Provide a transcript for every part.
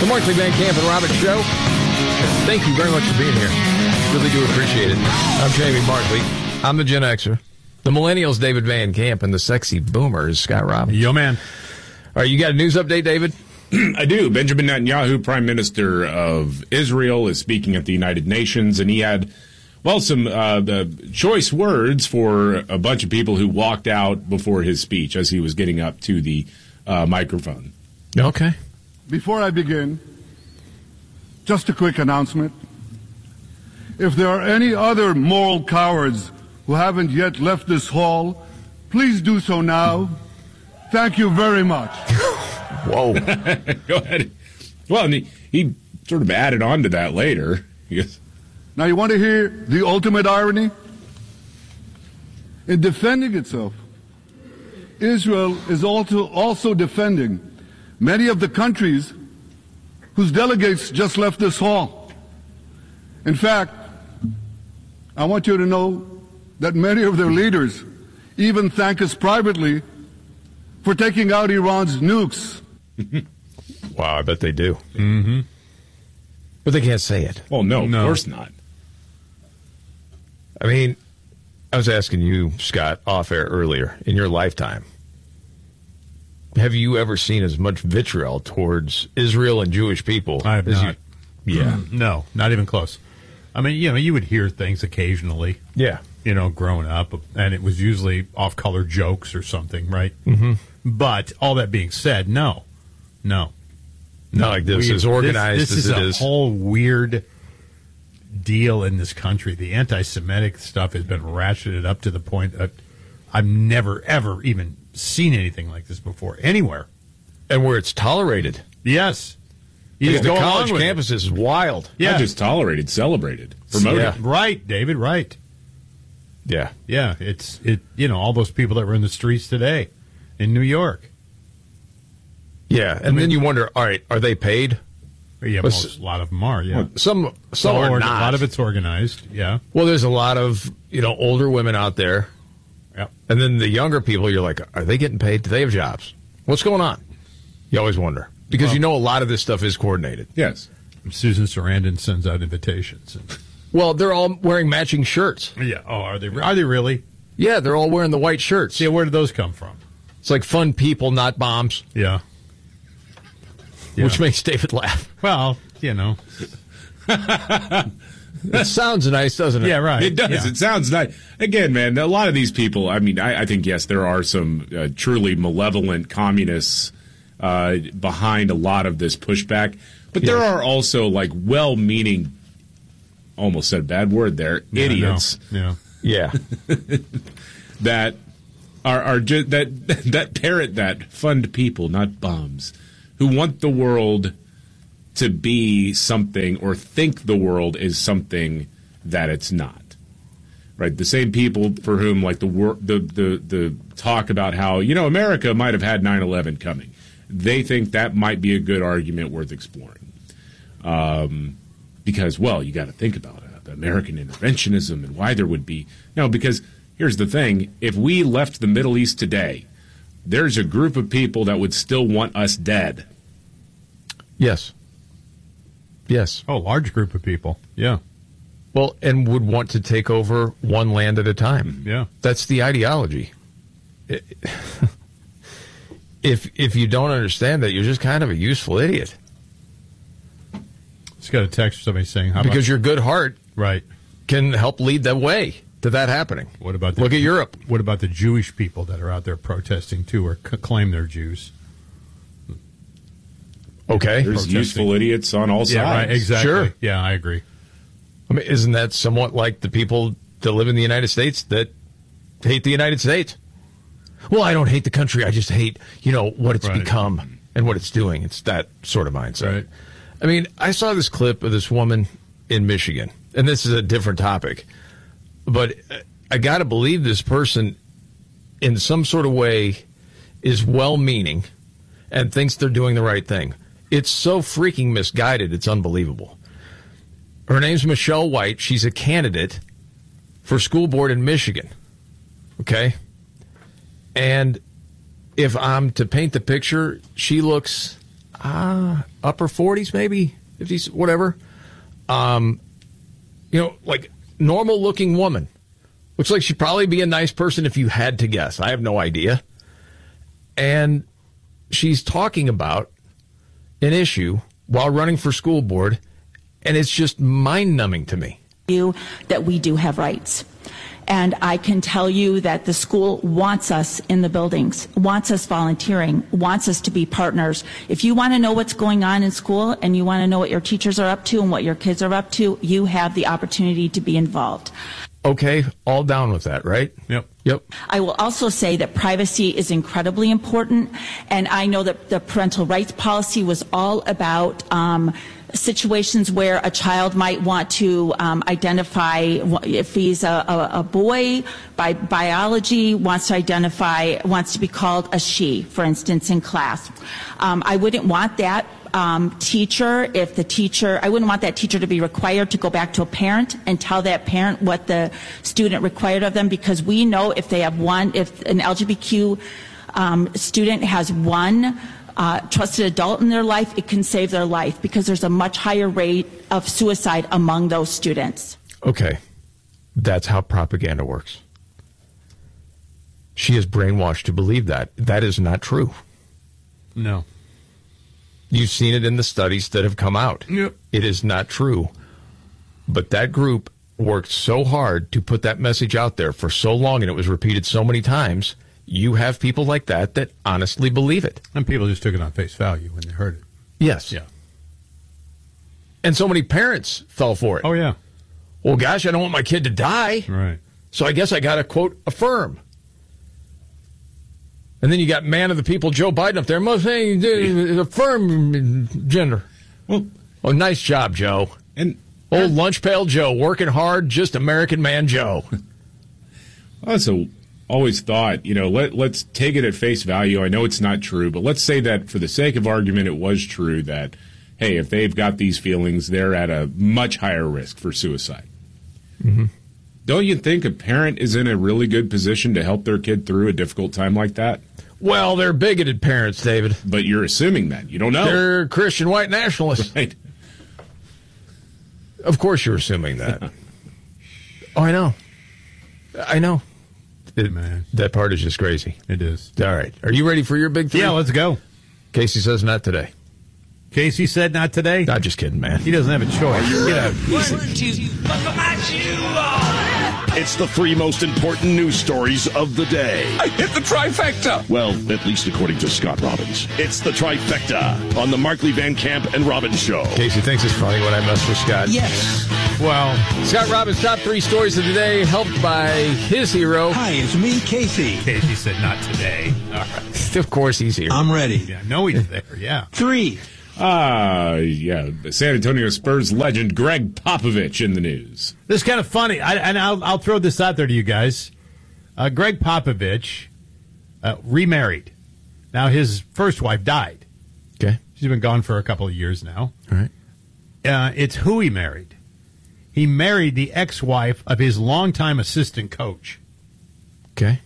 Markley, Van Camp, and Roberts Show. Thank you very much for being here. Really do appreciate it. I'm Jamie Markley. I'm the Gen Xer. The Millennials, David Van Camp, and the sexy boomer is Scott Robbins. Yo, man. All right, you got a news update, David? I do. Benjamin Netanyahu, Prime Minister of Israel, is speaking at the United Nations, and he had, well, some choice words for a bunch of people who walked out before his speech as he was getting up to the microphone. Okay. Before I begin, just a quick announcement. If there are any other moral cowards who haven't yet left this hall, please do so now. Thank you very much. Whoa. Go ahead. Well, and he sort of added on to that later. Yes. Now, you want to hear the ultimate irony? In defending itself, Israel is also defending many of the countries whose delegates just left this hall. In fact, I want you to know that many of their leaders even thank us privately for taking out Iran's nukes. Wow, I bet they do. Mm-hmm. But they can't say it. Oh, no, of course not. I mean, I was asking you, Scott, off air earlier, in your lifetime, have you ever seen as much vitriol towards Israel and Jewish people? I have not. Yeah. No, not even close. I mean, you would hear things occasionally. Yeah. Growing up, and it was usually off-color jokes or something, right? Mm-hmm. But all that being said, no. Not like this, as organized this as it is. This is a whole weird deal in this country. The anti-Semitic stuff has been ratcheted up to the point that I've never, ever even seen anything like this before, anywhere. And where it's tolerated. Yes. The college campuses is wild. Yeah. Not just tolerated, celebrated, promoted. Yeah. Right, David, right. Yeah. Yeah, it's all those people that were in the streets today in New York. Yeah, and then you wonder, all right, are they paid? Yeah, a lot of them are, yeah. Well, some are not. A lot of it's organized, yeah. Well, there's a lot of, older women out there. Yep. And then the younger people, you're like, are they getting paid? Do they have jobs? What's going on? You always wonder. Because a lot of this stuff is coordinated. Yes. Susan Sarandon sends out invitations. Well, they're all wearing matching shirts. Yeah. Oh, are they really? Yeah, they're all wearing the white shirts. Yeah, where did those come from? It's like fun people, not bombs. Yeah. Which makes David laugh. Well, It sounds nice, doesn't it? Yeah, right. It does. Yeah. It sounds nice. Again, man, a lot of these people, I mean, I think, yes, there are some truly malevolent communists behind a lot of this pushback. But there are also, well-meaning, almost said a bad word there, idiots. Yeah. That are just, that parrot that fund people, not bombs, who want the world to be something or think the world is something that it's not. Right? The same people for whom the talk about how, America might have had 9/11 coming. They think that might be a good argument worth exploring. Because, you got to think about it, the American interventionism and why there would be. No, because here's the thing. If we left the Middle East today, there's a group of people that would still want us dead. Yes. Oh, large group of people. Yeah. Well, and would want to take over one land at a time. Yeah. That's the ideology. If you don't understand that, you're just kind of a useful idiot. Just got a text from somebody saying, because your good heart can help lead the way to that happening. What about look at Europe? What about the Jewish people that are out there protesting too, or claim they're Jews? Okay, there's useful idiots on all sides. Yeah, right, exactly. Sure. Yeah, I agree. I mean, isn't that somewhat like the people that live in the United States that hate the United States? Well, I don't hate the country. I just hate, what it's become and what it's doing. It's that sort of mindset. Right. I mean, I saw this clip of this woman in Michigan, and this is a different topic, but I got to believe this person in some sort of way is well-meaning and thinks they're doing the right thing. It's so freaking misguided, it's unbelievable. Her name's Michelle White. She's a candidate for school board in Michigan. Okay? And if I'm to paint the picture, she looks, upper 40s, maybe 50s, whatever. Like normal-looking woman. Looks like she'd probably be a nice person if you had to guess. I have no idea. And she's talking about an issue while running for school board, and it's just mind-numbing to me. That we do have rights. And I can tell you that the school wants us in the buildings, wants us volunteering, wants us to be partners. If you want to know what's going on in school and you want to know what your teachers are up to and what your kids are up to, you have the opportunity to be involved. Okay, all down with that, right? Yep. I will also say that privacy is incredibly important, and I know that the parental rights policy was all about situations where a child might want to identify if he's a boy by biology, wants to be called a she, for instance, in class. I wouldn't want that I wouldn't want that teacher to be required to go back to a parent and tell that parent what the student required of them, because we know if an LGBTQ student has one trusted adult in their life, it can save their life, because there's a much higher rate of suicide among those students. Okay, that's how propaganda works. She is brainwashed to believe that. That is not true. No. You've seen it in the studies that have come out. Yep. It is not true. But that group worked so hard to put that message out there for so long, and it was repeated so many times. You have people like that honestly believe it. And people just took it on face value when they heard it. Yes. Yeah. And so many parents fell for it. Oh, yeah. Well, gosh, I don't want my kid to die. Right. So I guess I got to, quote, affirm. And then you got man of the people Joe Biden up there. Most saying affirm gender. Well, nice job, Joe. And old lunch pail Joe, working hard, just American man Joe. I also always thought, let's take it at face value. I know it's not true, but let's say that for the sake of argument, it was true that, hey, if they've got these feelings, they're at a much higher risk for suicide. Mm-hmm. Don't you think a parent is in a really good position to help their kid through a difficult time like that? Well, they're bigoted parents, David. But you're assuming that. You don't know. They're Christian white nationalists. Right. Of course you're assuming that. Oh, I know. Man. That part is just crazy. It is. All right. Are you ready for your big three? Yeah, let's go. Casey says not today. Casey said not today? Not just kidding, man. He doesn't have a choice. Get out. It's the three most important news stories of the day. I hit the trifecta. Well, at least according to Scott Robbins. It's the trifecta on the Markley, Van Camp, and Robbins Show. Casey thinks it's funny when I mess with Scott. Yes. Well, Scott Robbins' top three stories of the day, helped by his hero. Hi, it's me, Casey. Casey said not today. All right. Of course he's here. I'm ready. Yeah, no, he's there. Yeah. 3. The San Antonio Spurs legend Greg Popovich in the news. This is kind of funny, I'll throw this out there to you guys. Greg Popovich remarried. Now, his first wife died. Okay. She's been gone for a couple of years now. All right. It's who he married. He married the ex-wife of his longtime assistant coach. Okay.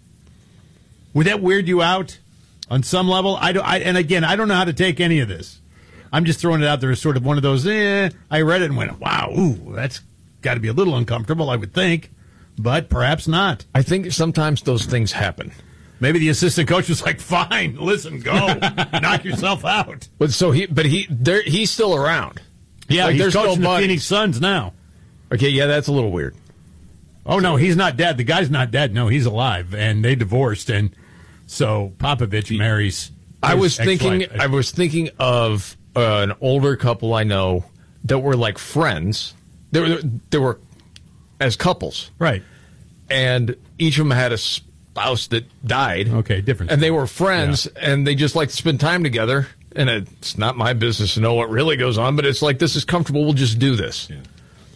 Would that weird you out on some level? And again, I don't know how to take any of this. I'm just throwing it out there as sort of one of those, I read it and went, wow, that's got to be a little uncomfortable, I would think. But perhaps not. I think sometimes those things happen. Maybe the assistant coach was like, fine, listen, go. Knock yourself out. But he's still around. Yeah, like, he's coaching the buddies. Phoenix Suns now. Okay, yeah, that's a little weird. Oh, no, he's not dead. The guy's not dead. No, he's alive. And they divorced. And so Popovich marries. I was thinking of an older couple I know that were like friends. They were as couples. Right. And each of them had a spouse that died. Okay, different. And they were friends, and they just like to spend time together. And it's not my business to know what really goes on, but it's like, this is comfortable. We'll just do this. Yeah.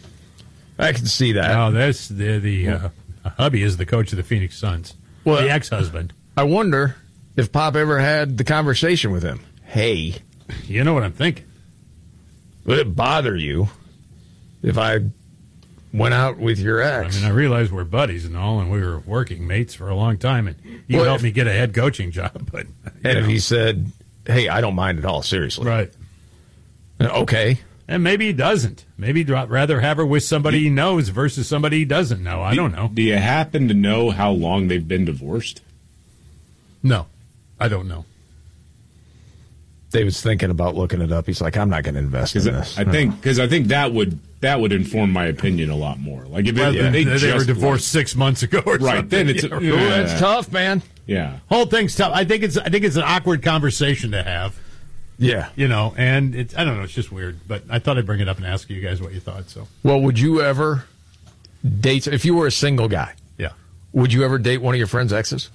I can see that. Oh, that's the hubby is the coach of the Phoenix Suns. Well, the ex-husband. I wonder if Pop ever had the conversation with him. Hey. You know what I'm thinking. Would it bother you if I went out with your ex? I mean, I realize we're buddies and all, and we were working mates for a long time, and you helped me get a head coaching job. But if he said, hey, I don't mind at all, seriously. Right. Okay. And maybe he doesn't. Maybe he'd rather have her with somebody he knows versus somebody he doesn't know. I don't know. Do you happen to know how long they've been divorced? No, I don't know. David's thinking about looking it up. He's like, I'm not going to invest in this. I think that would inform my opinion a lot more. Like if they were divorced 6 months ago, or right? something. Then it's it's tough, man. Yeah, whole thing's tough. I think it's an awkward conversation to have. Yeah, and I don't know. It's just weird. But I thought I'd bring it up and ask you guys what you thought. So, well, would you ever date if you were a single guy? Yeah, would you ever date one of your friend's exes?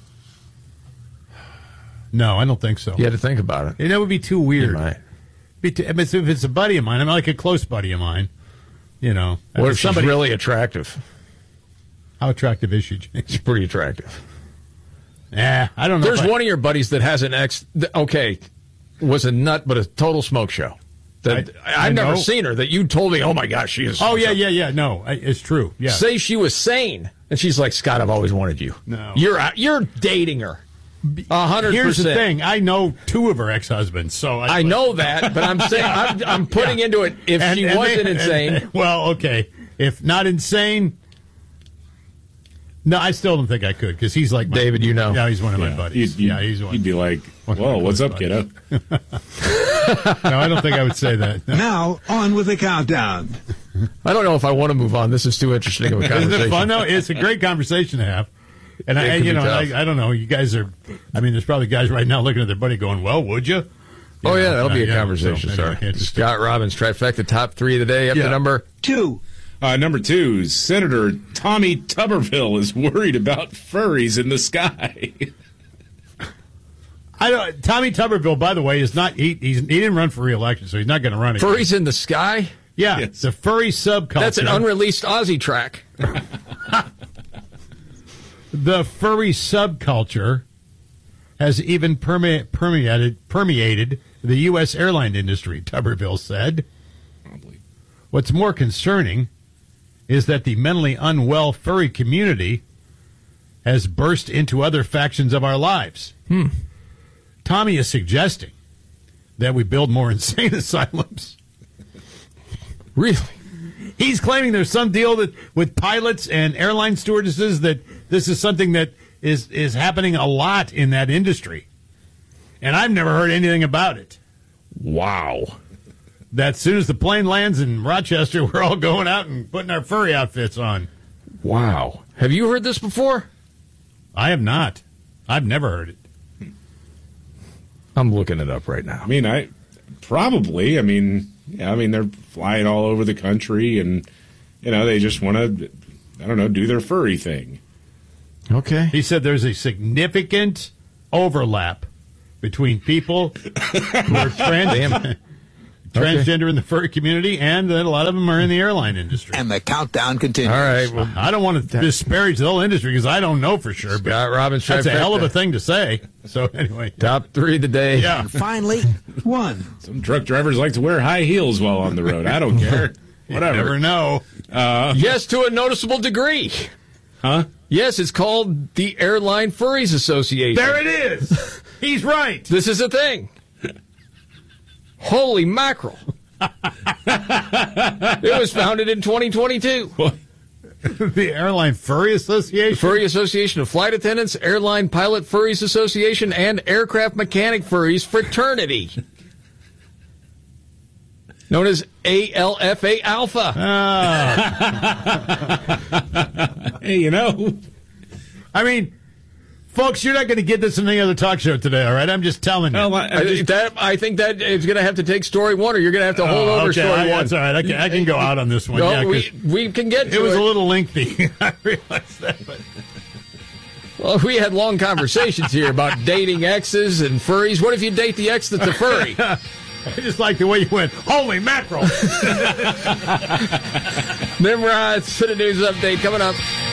No, I don't think so. You had to think about it. That would be too weird. Right. If it's a buddy of mine, I mean, like a close buddy of mine, What if she's really attractive? How attractive is she, James? She's pretty attractive. I don't know. There's one of your buddies that has an ex. Was a nut, but a total smoke show. I've never seen her. That you told me. Oh my gosh, she is. Oh yeah. No, it's true. Yeah. Say she was sane, and she's like, Scott, I've always wanted you. No, you're dating her. 100%. Here's the thing. I know two of her ex-husbands, so I know that, but I'm saying I'm putting into it if she wasn't insane. Well, okay, if not insane. No, I still don't think I could because he's like David. Yeah, he's one of my buddies. He's one. You'd be like, "Whoa, what's up, kiddo?" No, I don't think I would say that. No. Now on with the countdown. I don't know if I want to move on. This is too interesting of a conversation. Isn't it fun though? It's a great conversation to have. And I don't know. You guys are. I mean, there's probably guys right now looking at their buddy going, "Well, would you?" That'll be a conversation. So, sorry, anyway, Scott Robbins trifecta top 3 of the day. Up to number 2. Number 2, Senator Tommy Tuberville is worried about furries in the sky. Tommy Tuberville, by the way, is not. He didn't run for re-election, so he's not going to run again. Furries in the sky. Yeah, yes. The furry subculture. That's an unreleased Aussie track. The furry subculture has even permeated the U.S. airline industry, Tuberville said. What's more concerning is that the mentally unwell furry community has burst into other factions of our lives. Tommy is suggesting that we build more insane asylums. Really? He's claiming there's some deal with pilots and airline stewardesses that this is something that is happening a lot in that industry. And I've never heard anything about it. Wow. That as soon as the plane lands in Rochester, we're all going out and putting our furry outfits on. Wow. Have you heard this before? I have not. I've never heard it. I'm looking it up right now. I mean, they're flying all over the country, and they just want to, do their furry thing. Okay. He said there's a significant overlap between people who are transgender in the furry community, and that a lot of them are in the airline industry. And the countdown continues. All right. Well, I don't want to disparage the whole industry because I don't know for sure. Scott Robbins, that's a hell of a thing to say. So anyway, top 3 of the day. Yeah. And finally, 1. Some truck drivers like to wear high heels while on the road. I don't care. Whatever. You never know. Yes, to a noticeable degree. Huh? Yes, it's called the Airline Furries Association. There it is. He's right. This is a thing. Holy mackerel. It was founded in 2022. The Airline Furry Association? Furry Association of Flight Attendants, Airline Pilot Furries Association, and Aircraft Mechanic Furries Fraternity. Known as ALFA Alpha. Hey, I mean, folks, you're not going to get this in any other talk show today, all right? I'm just telling you. Well, I think that is going to have to take story 1, or you're going to have to hold over story 1. That's all right. I can go out on this one. No, we can get to it. It was a little lengthy. I realized that. But. Well, we had long conversations here about dating exes and furries. What if you date the ex that's a furry? I just like the way you went, holy mackerel. Nimrod's City News Update coming up.